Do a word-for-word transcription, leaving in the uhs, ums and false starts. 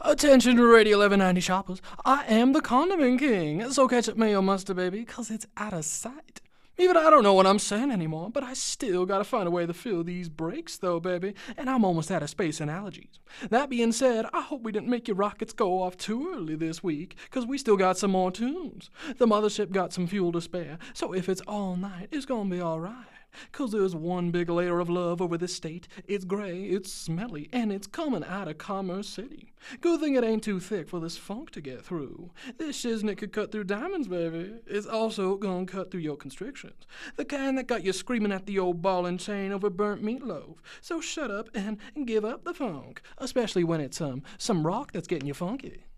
Attention Radio eleven ninety shoppers, I am the Condiment King, so catch up mayo mustard, baby, cause it's out of sight. Even I don't know what I'm saying anymore, but I still gotta find a way to fill these breaks though, baby, and I'm almost out of space and allergies. That being said, I hope we didn't make your rockets go off too early this week, cause we still got some more tunes. The mothership got some fuel to spare, so if it's all night, it's gonna be alright. Cause there's one big layer of love over this state. It's gray, it's smelly, and it's coming out of Commerce City. Good thing it ain't too thick for this funk to get through. This shiznit could cut through diamonds, baby. It's also gonna cut through your constrictions. The kind that got you screaming at the old ball and chain over burnt meatloaf. So shut up and give up the funk. Especially when it's um some rock that's getting you funky.